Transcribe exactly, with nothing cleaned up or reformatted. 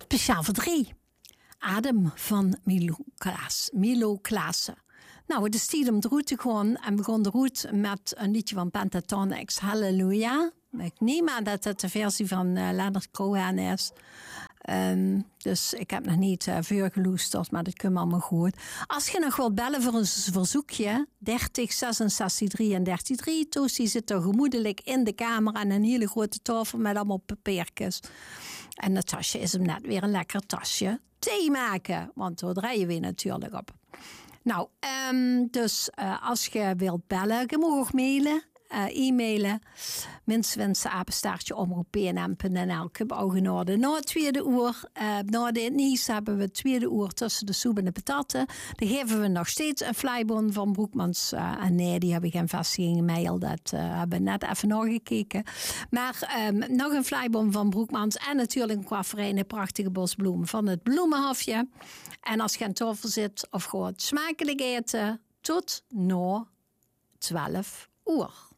Speciaal voor drie. Adem van Milo Klaas. Milo Klaassen. Nou, het is tijd om de route te gaan. En we gaan de route met een liedje van Pentatonix, Halleluja. Ik neem aan dat het de versie van uh, Leonard Cohen is. Um, dus ik heb nog niet uh, vuur geloesterd, maar dat kunnen we allemaal goed. Als je nog wilt bellen voor een verzoekje, dertig zesenzestig drieëndertig drie. Toostie zit er gemoedelijk in de kamer aan een hele grote tafel met allemaal papiertjes. En het tasje is hem net weer een lekker tasje. Thee maken, want daar draaien we natuurlijk op. Nou, um, dus uh, als je wilt bellen, je mag ook mailen. Uh, e-mailen, menswensen, apenstaartje, omroep p n m punt n l. Ik heb al genoten. Na het tweede uur, uh, na dit nieuws hebben we het tweede uur tussen de soep en de patatten. Dan geven we nog steeds een flybon van Broekmans. Uh, en nee, die hebben geen vestiging gemail. Dat uh, hebben we net even nagekeken. Maar um, nog een flybon van Broekmans. En natuurlijk qua verenigde prachtige bosbloemen van het bloemenhofje. En als je aan tafel zit of gewoon smakelijk eten, tot na twaalf uur.